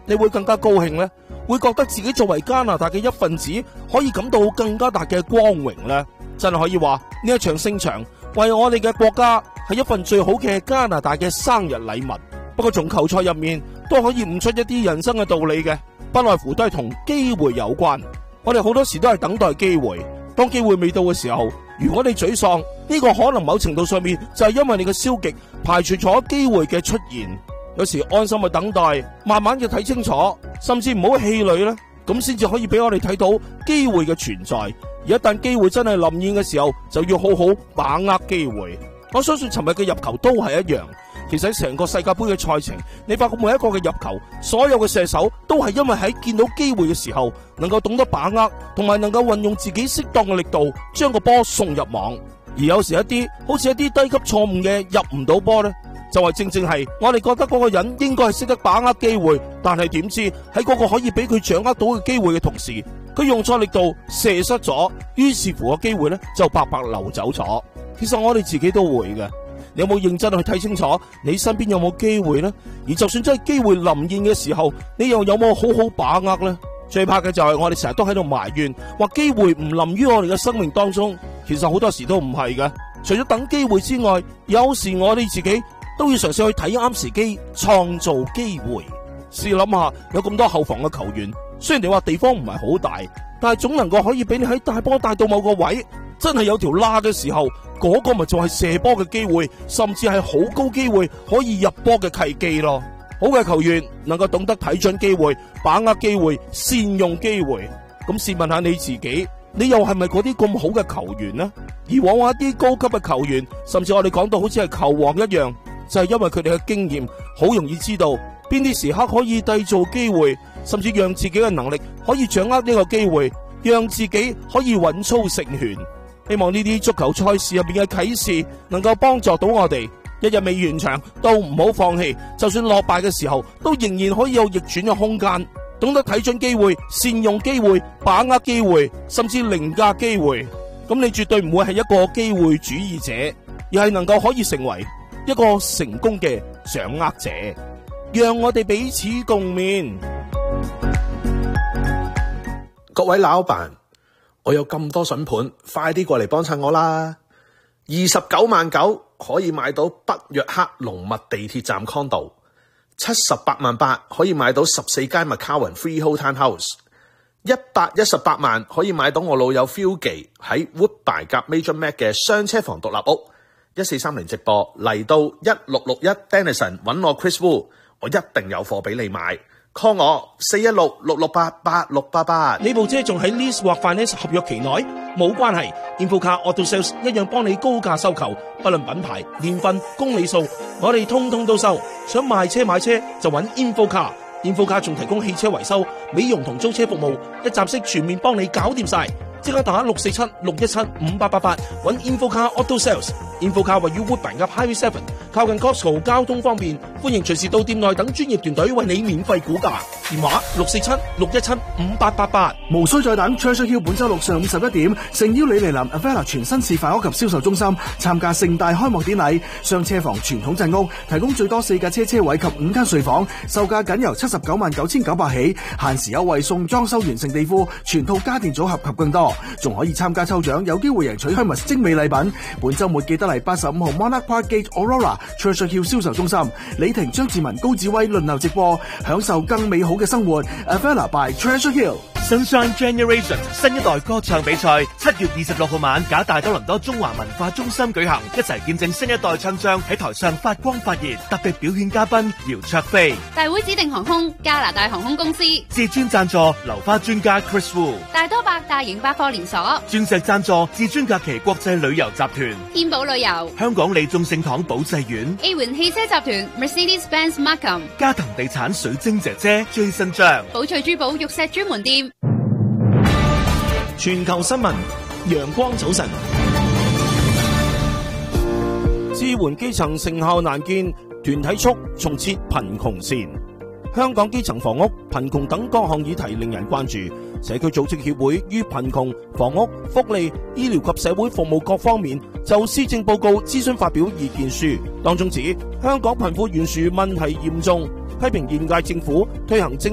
你會更加高興呢？會覺得自己作為加拿大嘅一份子，可以感到更加大嘅光榮呢？真係可以話呢一場勝場為我哋嘅國家係一份最好嘅加拿大嘅生日禮物。不過從球賽入面都可以悟出一啲人生嘅道理嘅，不外乎都係同機會有關。我哋好多時都係等待機會，當機會未到嘅時候，如果你沮喪，呢個可能某程度上面就係因為你嘅消極排除咗機會嘅出現。有時安心去等待，慢慢嘅睇清楚，甚至唔好氣餒呢，咁先至可以俾我哋睇到機會嘅存在。而一旦機會真係臨現嘅時候，就要好好把握機會。我相信尋日嘅入球都係一樣。其實喺成個世界盃嘅賽程，你發覺每一個嘅入球，所有嘅射手都係因為喺見到機會嘅時候，能夠懂得把握，同埋能夠運用自己適當嘅力度，將個波送入網。而有時一啲好似一啲低級錯誤嘅入唔到波呢，就係正正係我哋覺得嗰個人應該係識得把握機會，但係點知喺嗰個可以俾佢掌握到嘅機會嘅同時，佢用錯力度射失咗，於是乎個機會呢就白白流走咗。其實我哋自己都會嘅。你有冇認真去睇清楚你身邊有冇機會呢？而就算真係機會臨現嘅時候，你又有冇好好把握呢？最怕嘅就係我哋成日都喺度埋怨，話機會唔臨於我哋嘅生命當中。其實好多時都唔係嘅。除咗等機會之外，有時我哋自己都要嘗試去睇啱時機，創造機會。試諗下，有咁多後防嘅球員，雖然你話地方唔係好大，但係總能夠可以俾你喺大波帶到某個位，真係有條罅嘅時候，嗰個咪就係射波嘅機會，甚至係好高機會可以入波嘅契機咯。好嘅球員能夠懂得睇準機會，把握機會，善用機會。咁試問下你自己，你又係咪嗰啲咁好嘅球員呢？而往往一啲高級嘅球員，甚至我哋講到好似係球王一樣，就係因為佢哋嘅經驗，好容易知道邊啲時刻可以締造機會，甚至讓自己嘅能力可以掌握呢個機會，讓自己可以穩操勝券。希望呢啲足球賽事入邊嘅啟示能夠幫助到我哋，一日未完場都唔好放棄，就算落敗嘅時候都仍然可以有逆轉嘅空間，懂得睇準機會，善用機會，把握機會，甚至凌駕機會。咁你絕對唔會係一個機會主義者，而係能夠可以成為一個成功嘅掌握者。讓我哋彼此共勉。 各位老闆，我有咁多筍盤，快啲過嚟幫襯我啦！29.9萬可以買到北約克龍脈地鐵站 condo，78.8萬可以買到14間 McCowan Freehold Townhouse，118萬可以買到我老友 Phil 記喺 Woodbine 夾 Major Mac 嘅雙車房獨立屋。1430直播嚟到1661 Denison 揾我 Chris Wu， 我一定有貨俾你買。call 我416-668-8688。 呢部車仲喺 lease 或 finance 合約期內，冇關係。InfoCar Auto Sales 一樣幫你高價收購，不論品牌、年份、公里數，我哋通通都收。想賣車買車就揾 InfoCar。InfoCar 仲提供汽車維修、美容同租車服務，一站式全面幫你搞掂晒。即刻打647-617-5888，揾 InfoCar Auto Sales。InfoCar 位於 Woodbine 嘅 Highway 7，靠近 Costco， 交通方便，歡迎隨時到店內等專業團隊為你免費估價。電話647-617-5888。 無需再等 ，Treasure Hill 本周六上午11點，誠邀你嚟臨 Avella 全新示範屋及銷售中心參加盛大開幕典禮。雙車房傳統鎮屋，提供最多4架車位及5間睡房，售價僅由799900起，限時優惠送裝修完成地庫、全套家電組合及更多。仲可以參加抽獎，有機會贏取香蜜精美禮品。本周末記得嚟85號 Monarch Park Gate Aurora Treasure Hill 銷售中心，李婷、張志文、高志威輪流直播，享受更美好嘅生活。Avella by Treasure Hill。Sunshine Generation 新一代歌唱比賽7月26號晚，假大多倫多中華文化中心舉行，一齊見證新一代唱將喺台上發光發熱。特別表演嘉賓姚焯菲， 大會指定航空加拿大航空公司， 至尊贊助流花專家 Chris Wu， 大多百大型百貨連鎖， 鑽石贊助至尊假期國際旅遊集團， 天寶旅遊， 香港利眾聖堂保濟院， A 環汽車集團 Mercedes-Benz Markham， 嘉騰地產水晶姐姐 Jason 張， 寶翠珠寶玉石專門店。 全球新聞，陽光早晨。支援基層成效難見，團體促重設貧窮線。香港基層房屋、貧窮等各項議題令人關注。社區組織協會於貧窮、房屋、福利、醫療及社會服務各方面就施政報告諮詢發表意見書，當中指香港貧富懸殊問題嚴重，批評現屆政府推行